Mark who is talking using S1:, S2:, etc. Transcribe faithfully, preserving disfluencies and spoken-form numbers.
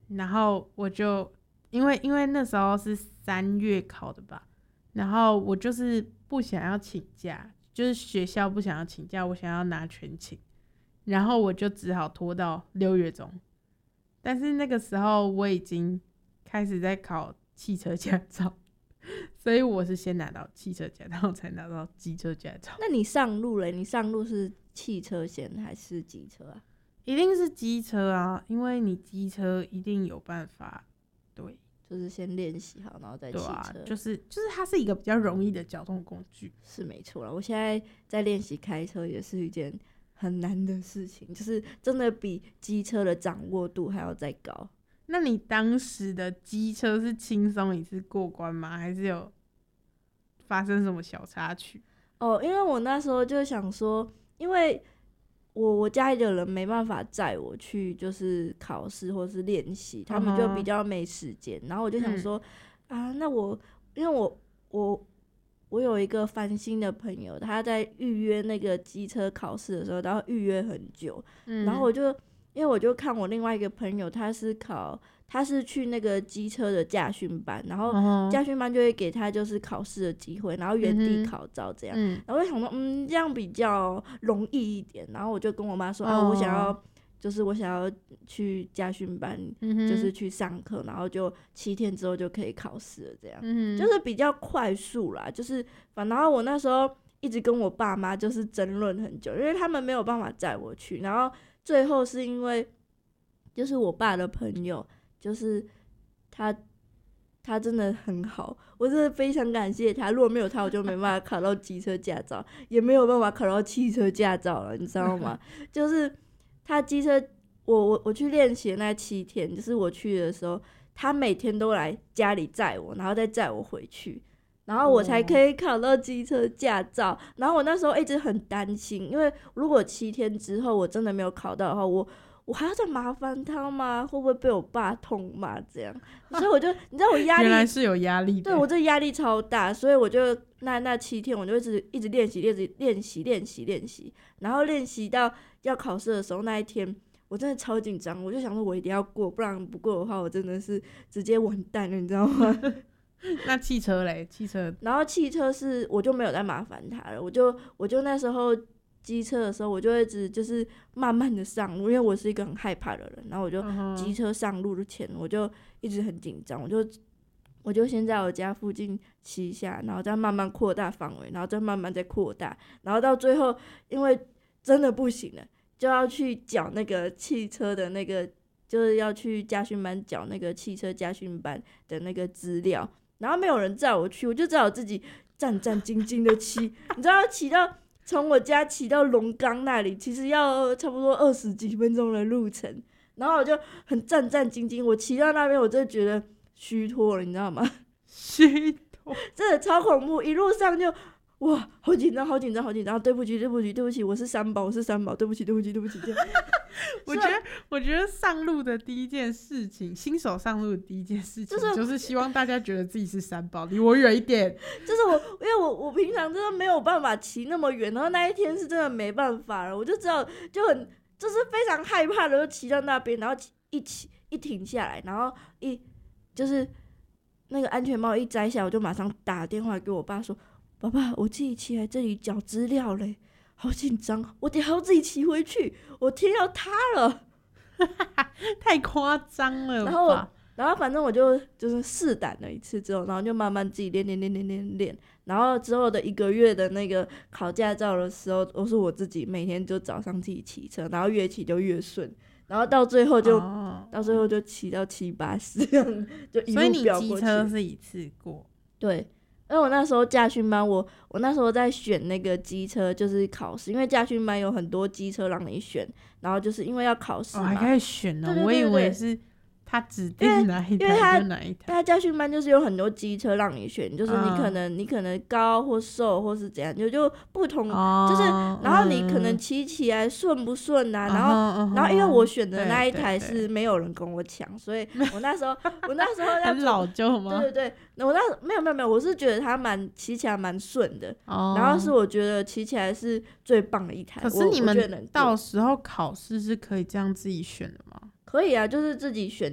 S1: 然后我就因为因为那时候是三月考的吧，然后我就是不想要请假，就是学校不想要请假，我想要拿全勤，然后我就只好拖到六月中。但是那个时候我已经开始在考汽车驾照，所以我是先拿到汽车驾照才拿到机车驾照。
S2: 那你上路嘞？你上路是汽车先还是机车啊？
S1: 一定是机车啊，因为你机车一定有办法，对，
S2: 就是先练习好，然后再骑车。
S1: 对啊，就是就是它是一个比较容易的交通工具。
S2: 是没错啦，我现在在练习开车也是一件很难的事情，就是真的比机车的掌握度还要再高。
S1: 那你当时的机车是轻松一次过关吗？还是有发生什么小插曲？
S2: 哦，因为我那时候就想说，因为我我家里的人没办法载我去就是考试或是练习，他们就比较没时间。然后我就想说，嗯、啊，那我因为我我我有一个繁星的朋友，他在预约那个机车考试的时候，然后预约很久，嗯、然后我就因为我就看我另外一个朋友，他是考。他是去那个机车的驾训班，然后驾训班就会给他就是考试的机会，然后原地考照这样。嗯、然后我就想说，嗯，这样比较容易一点。然后我就跟我妈说，哦、啊，我想要，就是我想要去驾训班，嗯、就是去上课，然后就七天之后就可以考试了，这样，嗯、就是比较快速啦。就是反正我那时候一直跟我爸妈就是争论很久，因为他们没有办法载我去，然后最后是因为就是我爸的朋友。就是他，他真的很好，我真的非常感谢他。如果没有他，我就没办法考到机车驾照，也没有办法考到汽车驾照了，你知道吗？就是他机车，我我我去练习的那七天，就是我去的时候，他每天都来家里载我，然后再载我回去，然后我才可以考到机车驾照。然后我那时候一直很担心，因为如果七天之后我真的没有考到的话，我。我还要再麻烦他吗？会不会被我爸痛骂这样？所以我就，你知道我压力
S1: 原来是有压力的，
S2: 对我这压力超大，所以我就那那七天我就一直一直练习练习练习练习练习，然后练习到要考试的时候那一天，我真的超紧张，我就想说我一定要过，不然不过的话我真的是直接完蛋了，你知道吗？
S1: 那汽车嘞？汽车，
S2: 然后汽车是我就没有再麻烦他了，我就我就那时候。机车的时候，我就一直就是慢慢的上路，因为我是一个很害怕的人。然后我就机车上路的前，我就一直很紧张，我就我就先在我家附近骑一下，然后再慢慢扩大范围，然后再慢慢再扩大，然后到最后，因为真的不行了，就要去缴那个汽车的那个，就是要去驾训班缴那个汽车驾训班的那个资料，然后没有人载我去，我就只好自己战战兢兢的骑，你知道骑到。从我家骑到龙岗那里，其实要差不多二十几分钟的路程，然后我就很战战兢兢。我骑到那边，我真的觉得虚脱了，你知道吗？
S1: 虚脱，
S2: 真的超恐怖！一路上就哇，好紧张，好紧张，好紧张！对不起，对不起，对不起，我是三宝，我是三宝，对不起，对不起，对不起。
S1: 我觉得，我觉得上路的第一件事情，新手上路的第一件事情，就是、就是希望大家觉得自己是三宝，离我远一点。
S2: 就是我，因为我我平常真的没有办法骑那么远，然后那一天是真的没办法了，我就知道就很就是非常害怕的，就骑到那边，然后一骑一停下来，然后一就是那个安全帽一摘下来，我就马上打电话给我爸说：“爸爸，我自己骑来这里缴资料嘞。”好紧张，我得还要自己骑回去，我天要塌了，
S1: 太夸张了吧。
S2: 然后，然后反正我就就是试胆了一次之后，然后就慢慢自己练练练练练练，然后之后的一个月的那个考驾照的时候，都是我自己每天就早上自己骑车，然后越骑就越顺，然后到最后就、哦、到最后就骑到七八十这样，就一路飙过去。
S1: 所以你机车是一次过？
S2: 对。因为我那时候驾训班，我我那时候在选那个机车，就是考试，因为驾训班有很多机车让你选，然后就是因为要考试嘛，
S1: 哦，还可以选呢、喔，我以为是他指定哪一
S2: 台
S1: 就哪一台。
S2: 他驾训班就是有很多机车让你选，就是你可能、嗯、你可能高或瘦或是怎样，就就不同，哦、就是然后你可能骑起来顺不顺啊，嗯、然后、嗯、然后因为我选的那一台是没有人跟我抢，所以我那时候我那时候要
S1: 很老旧吗？
S2: 对对对，我那没有没有没有，我是觉得它蛮骑起来蛮顺的、哦，然后是我觉得骑起来是最棒的一台。
S1: 可是你们到时候考试是可以这样自己选的吗？
S2: 可以啊，就是自己选